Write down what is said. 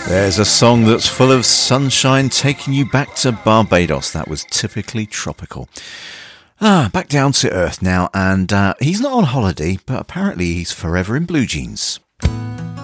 There's a song that's full of sunshine taking you back to Barbados. That was Typically Tropical. Back down to earth now, and he's not on holiday, but apparently he's forever in blue jeans.